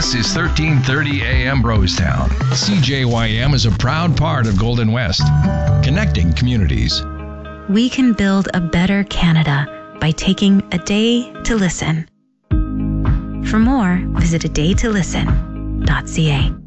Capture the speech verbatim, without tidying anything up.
This is thirteen thirty A M Brostown. C J Y M is a proud part of Golden West, connecting communities. We can build a better Canada by taking a day to listen. For more, visit a day to listen dot c a.